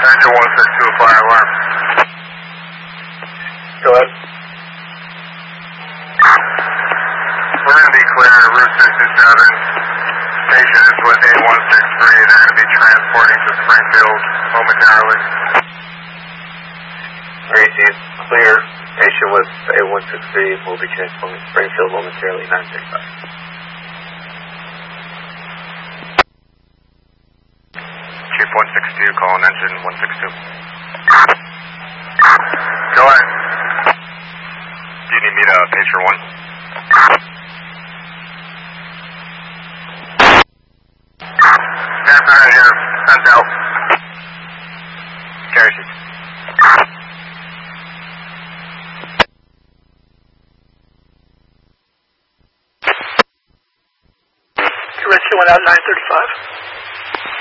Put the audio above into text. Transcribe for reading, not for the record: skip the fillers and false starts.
Engine 162, fire alarm. Go ahead. We're going to be clear. Route 67 station is with A163. They're going to be transporting to Springfield momentarily. Receive clear. Station with A163 will be transporting to Springfield momentarily. 935. Chief 162, calling engine 162. Go ahead. Do you need me to pacer 1? Snap out of here. Sent out. Carry sheet. Direction went out 935.